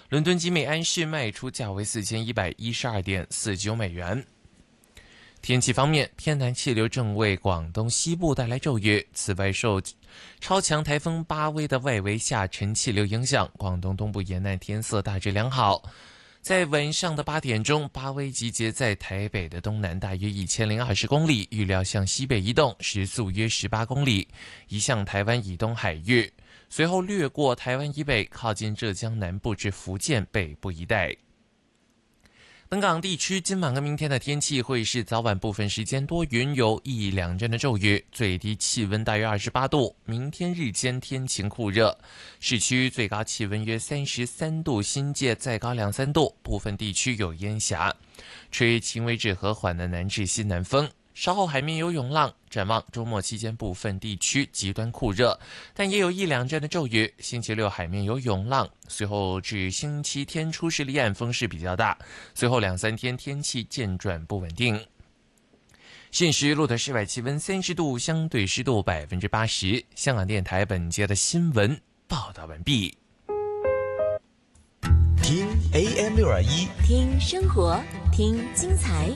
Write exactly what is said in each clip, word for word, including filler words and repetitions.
伦敦及美安市卖出价为四千一百一十二点四九美元。天气方面，偏南气流正为广东西部带来骤雨，此外受超强台风巴威的外围下沉气流影响，广东东部沿岸天色大致良好。在晚上的八点钟，巴威集结在台北的东南大约一千零二十公里，预料向西北移动，时速约十八公里，移向台湾以东海域，随后掠过台湾以北，靠近浙江南部至福建北部一带。本港地区今晚跟明天的天气会是早晚部分时间多云，有一两阵的骤雨，最低气温大约二十八度。明天日间天晴酷热，市区最高气温约三十三度，新界再高两三度，部分地区有烟霞，吹轻微至和缓的南至西南风。稍后海面有涌浪，展望周末期间部分地区极端酷热，但也有一两阵的骤雨。星期六海面有涌浪，随后至星期天初时离岸风势比较大，随后两三天天气渐转不稳定。现时录的室外气温三十度，相对湿度百分之八十。香港电台本节的新闻报道完毕。 听 A M 六二一， 听生活，听精彩。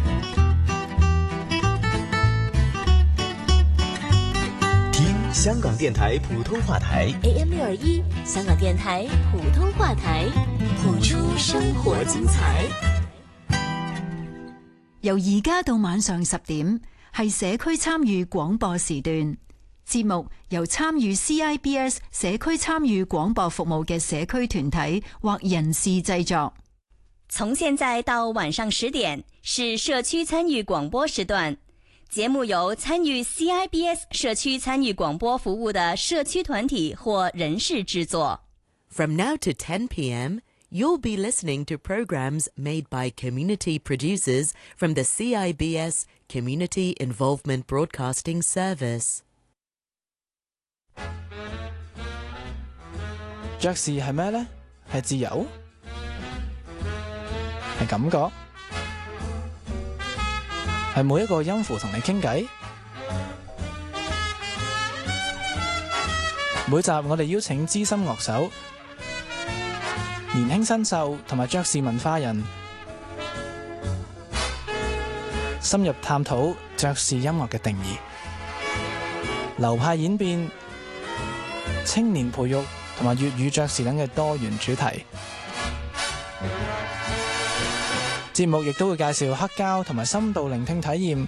香港电台普通話台 A M 六二一，香港電台普通話台，譜出生活精彩。 由而家到晚上十點，係社區參與廣播時段。節目由參與 C I B S 社區參與廣播服務嘅社區團體或人士製作。 從現在到晚上十點，是社區參與廣播時段。節目由參與 C I B S 社區參與廣播服務的社區團體或人士製作。 From now to ten p.m., you'll be listening to programs made by community producers from the C I B S Community Involvement Broadcasting Service。 爵士係咩呢？係自由？係感覺？係每一個音符同你傾偈。每集我哋邀請資深樂手、年輕新秀同埋爵士文化人，深入探討爵士音樂嘅定義、流派演變、青年培育同埋粵語爵士等嘅多元主題。節目亦都會介紹黑膠同埋深度聆聽體驗，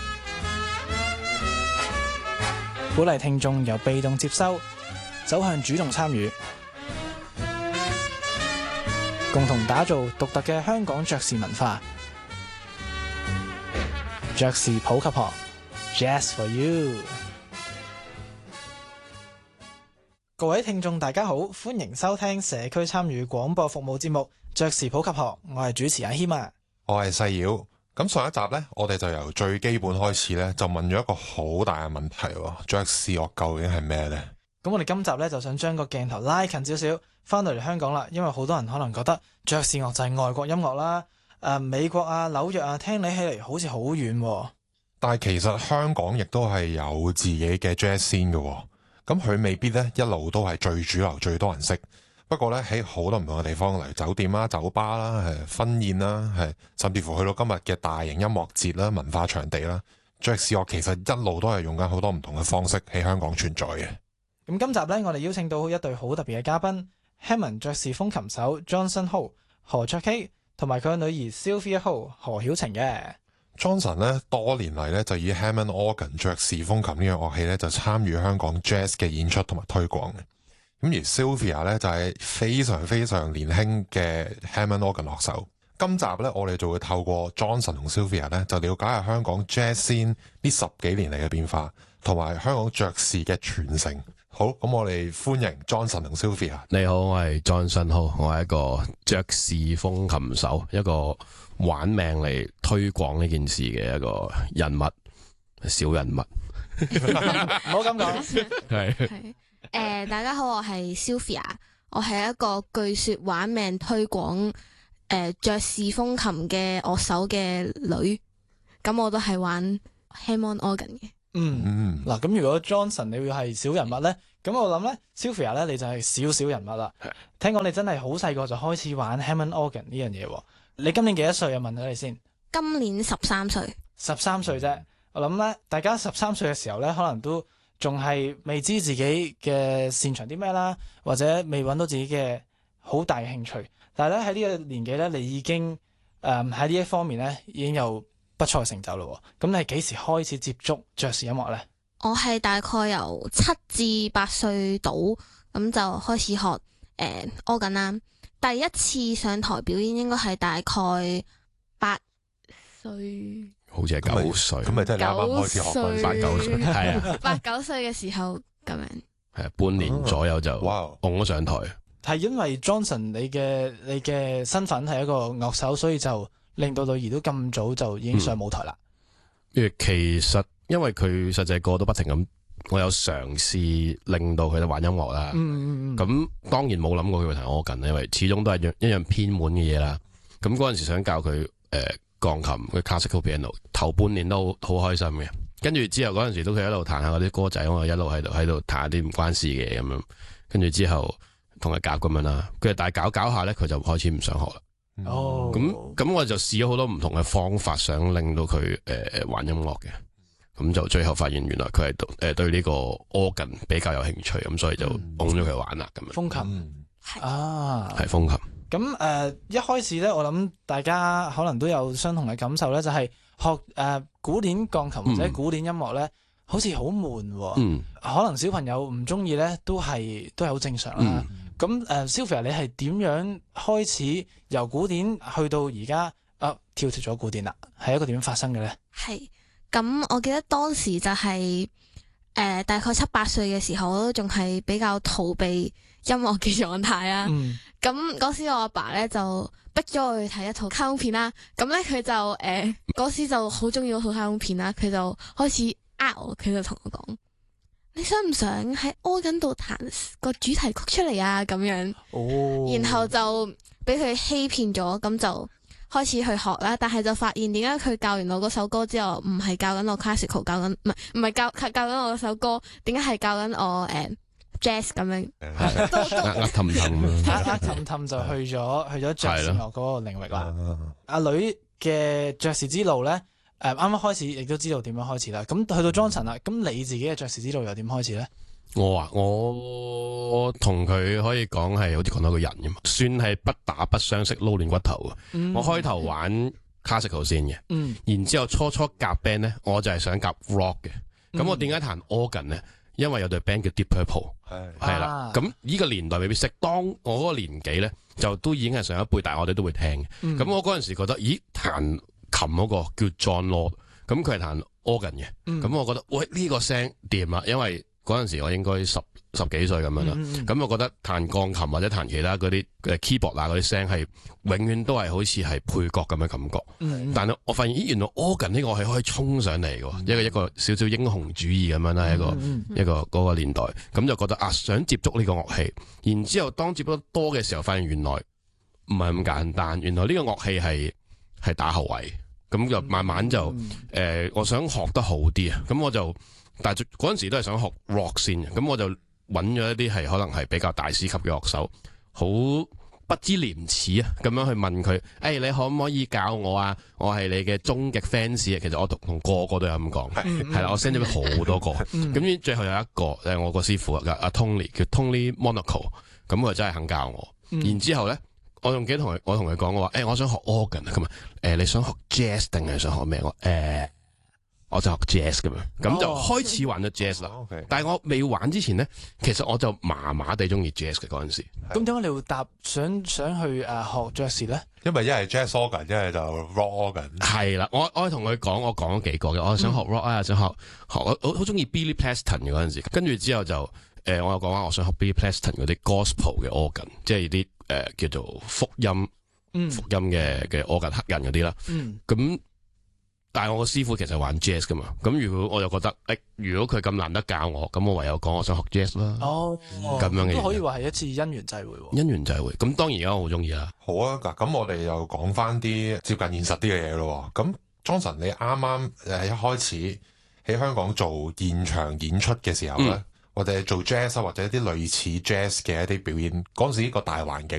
鼓勵聽眾由被動接收走向主動參與，共同打造獨特嘅香港爵士文化。爵士普及學 Jazz for You。 各位聽眾大家好，歡迎收聽社區參與廣播服務節目爵士普及學，我係主持阿謙啊。 我係細妖。咁上一集呢，我哋就由最基本開始呢，就問咗一個好大嘅問題，爵士樂究竟係咩呢？ 咁我哋今集呢，就想將個鏡頭拉近少少，翻到嚟香港啦。因為好多人可能覺得爵士樂就係外國音樂啦，誒、呃、美國啊、紐約啊，聽你起嚟好似好遠。 但係其實香港亦都係有自己嘅 jazz scene 嘅，咁佢未必呢一路都係最主流、最多人識。不過咧，喺好多唔同嘅地方，例如酒店啦、酒吧啦、係婚宴啦，係甚至乎去到今日嘅大型音樂節啦、文化場地啦，爵士樂其實一路都係用緊好多唔同嘅方式喺香港存在嘅。 咁今集咧，我哋邀請到一對好特別嘅嘉賓 Hammond 爵士風琴手 Johnson Ho 何卓基同埋佢嘅女兒 Sylvia Ho 何曉晴嘅。 Johnson 咧多年嚟咧就以 Hammond organ 爵士風琴呢樣樂器咧就參與香港 jazz 嘅演出同埋推廣嘅。咁而 Sylvia 咧就係非常非常年輕嘅 Hammond organ 樂手。今集咧我哋就會透過 Johnson 同 Sylvia 咧就了解下香港 jazz scene 呢十幾年嚟嘅變化，同埋香港爵士嘅傳承。好，咁我哋歡迎 Johnson 同 Sylvia。 你好，我係 Johnson Ho，我係一個爵士風琴手，一個玩命嚟推廣呢件事嘅一個人物，小人物。 唔好咁講。 係。 誒、呃，大家好，我係 Sylvia， 我係一個據說玩命推廣誒爵士風琴嘅樂手嘅女，咁我都係玩 Hammond organ 嘅。 嗯，嗱，咁如果 Johnson 你會係小人物咧， 咁我諗咧 ，Sylvia 咧你就係少少人物啦。聽講你真係好細個就開始玩 Hammond organ 呢樣嘢喎。你今年幾多歲啊？問咗你先。 今年十三歲。十三歲啫。我諗咧，大家十三歲嘅時候咧，可能都仲係未知自己嘅擅長啲咩啦，或者未揾到自己嘅好大嘅興趣。但係咧喺呢個年紀咧，你已經誒喺呢一方面咧已經有不錯嘅成就咯。咁你係幾時開始接觸爵士音樂咧？ 我係大概由七至八歲到咁就開始學誒 organ 啦。第一次上台表演應該係大概八歲， 好似係九歲。 咁咪真係啱啱開始學八九歲，係啊， 八九歲嘅時候咁樣。 係啊，半年左右就拱咗上台。 係因為 Johnson 你嘅你嘅身份係一個樂手，所以就令到女兒都咁早就已經上舞台啦。 誒、嗯，其實因為佢實際個都不停咁，我有嘗試令到佢哋玩音樂啦。 嗯嗯嗯。咁當然冇諗過佢會彈 organ，因為始終都係一樣一樣偏門嘅嘢啦。咁嗰陣時想教佢誒鋼琴，佢 classical piano，頭半年都好開心嘅。跟住之後嗰陣時都佢一路彈下嗰啲歌仔，我一路喺度喺度彈下啲唔關事嘅咁樣。跟住之後同佢夾咁樣啦，佢但係搞搞下咧，佢就開始唔想學啦。 哦， 咁咁我就試咗好多唔同嘅方法，想令到佢誒玩音樂嘅。咁就最後發現原來佢係誒對呢個 organ 比較有興趣，咁所以就拱咗佢玩啦咁樣。 風琴係啊， 係風琴。 咁誒、呃、一開始咧，我諗大家可能都有相同嘅感受咧，就係、是、學誒、呃、古典鋼琴或者古典音樂咧，嗯、好似好悶喎。嗯，可能小朋友唔中意咧，都係都係好正常啦。咁誒、嗯 uh, Sylvia 你係點樣開始由古典去到而家啊跳脫咗古典啦？係一個點樣發生嘅咧？ 係咁，我記得當時就係、是、誒、呃、大概七八歲嘅時候，我都仲係比較逃避音樂嘅狀態啦。咁嗰、嗯、時我阿爸咧就逼咗我去睇一套卡通片啦。咁咧佢就誒嗰、呃、時就好中意嗰套卡通片啦。佢就開始呃我，佢就同我講：你想唔想喺 organ 度彈個主題曲出嚟啊？咁樣，哦、然後就俾佢欺騙咗，咁就開始去學啦。但係就發現點解佢教完我嗰首歌之後，唔係教緊我 classical， 教緊唔係唔係教教緊我嗰首歌，點解係教緊我誒、呃、jazz 咁樣？ 呃呃氹氹， 呃氹氹就去咗去咗爵士樂嗰個領域啦。阿女嘅爵士之路咧。誒，啱啱開始亦都知道點樣開始啦。咁去到 Johnson 啦，咁你自己嘅爵士之路又點開始咧？ 我啊，我同佢可以講係好似講到個人咁，算係不打不相識，撈亂骨頭啊！嗯、我開頭玩 classical 先嘅，嗯、然之後初初夾 band 咧，我就係想夾 rock 嘅。咁、嗯、我點解彈 organ 咧？因為有隊 band 叫 Deep Purple，係係啦。咁呢個年代未必識，當我嗰個年紀咧，就都已經係上一輩，但係我哋都會聽嘅。咁、嗯、我嗰陣時覺得，咦，彈琴嗰個叫 John Lord， 咁佢係彈 organ 嘅，咁、嗯、我覺得喂呢、這個聲掂啊，因為嗰陣時我應該十十幾歲咁樣啦，咁、嗯嗯、我覺得彈鋼琴或者彈其他嗰啲誒 keyboard 啊嗰啲聲係永遠都係好似係配角咁嘅感覺，嗯、但係我發現咦原來 organ 呢個係可以衝上嚟嘅，嗯、一個一個少少英雄主義咁樣啦，一個、嗯、一個嗰個年代，咁就覺得啊想接觸呢個樂器，然之後當接觸得多嘅時候，發現原來唔係咁簡單，原來呢個樂器係係打後衛。咁就慢慢就誒、嗯呃，我想學得好啲啊！咁我就，但係嗰陣時都係想學 rock 先嘅，咁我就揾咗一啲係可能係比較大師級嘅樂手，好不知廉恥啊！咁樣去問佢，誒、欸，你可唔可以教我啊？我係你嘅終極 fans 啊！其實我同同個個都有咁講，係啦、嗯，我 send 咗好多個，咁、嗯、最後有一個誒，我個師傅啊，阿 Tony 叫 Tony Monaco， 咁佢真係肯教我，嗯、然之後咧。我仲記得同佢，我同佢講我話，誒、欸，我想學 organ 啊，咁啊，誒，你想學 jazz 定係想學咩？我誒、欸，我就學 jazz 咁樣，咁、哦、就開始玩咗 jazz 啦。哦 okay、但係我未玩之前咧，其實我就麻麻地中意 jazz 嘅嗰陣時。 咁點解你會答想想去誒、呃、學爵士咧？ 因為一係 jazz organ，一係就 rock organ。 係啦，我我同佢講，我講咗幾個嘅，我想學 rock 啊、嗯，想學學我好好中意 Billy Preston 嘅嗰陣時，跟住之後就誒、呃，我又講話我想學 Billy Preston 嗰啲 gospel 嘅 organ， 即係啲。誒、呃，叫做福音，嗯、福音嘅嘅 organ 黑人嗰啲啦，咁、嗯、但係我個師傅其實玩 jazz 噶嘛，咁如果我又覺得，誒、欸，如果佢咁難得教我，咁我唯有講我想學 jazz 啦，哦，咁樣嘅都可以話係一次因緣際會， 因緣際會，咁當然而家我好中意啦。 好啊，嗱，咁我哋又講翻啲接近現實啲嘅嘢咯。咁 Johnson，你啱啱誒一開始喺香港做現場演出嘅時候咧？嗯或者做 jazz 或者一啲類似 jazz 嘅一啲表演，嗰陣時呢個大環境